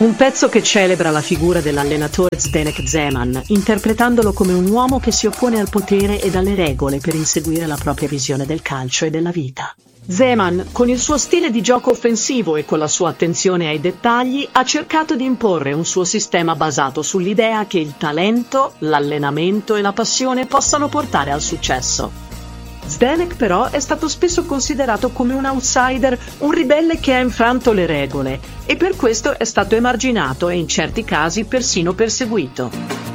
Un pezzo che celebra la figura dell'allenatore Zdeněk Zeman, interpretandolo come un uomo che si oppone al potere e alle regole per inseguire la propria visione del calcio e della vita. Zeman, con il suo stile di gioco offensivo e con la sua attenzione ai dettagli, ha cercato di imporre un suo sistema basato sull'idea che il talento, l'allenamento e la passione possano portare al successo. Zdeněk però è stato spesso considerato come un outsider, un ribelle che ha infranto le regole, e per questo è stato emarginato e in certi casi persino perseguito.